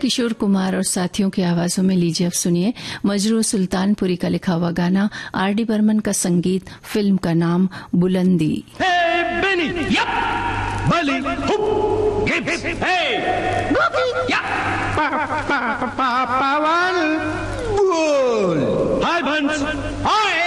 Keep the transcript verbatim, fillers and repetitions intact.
किशोर कुमार और साथियों की आवाजों में लीजिए अब सुनिए मजरू सुल्तानपुरी का लिखा हुआ गाना, आर डी बर्मन का संगीत, फिल्म का नाम बुलंदी। Hey, Benny, yep, Bully, hoop, Gibbs, hey, Boogie, yep, pa pa pa pa Pawan, Bull, Hi, Buns, hi.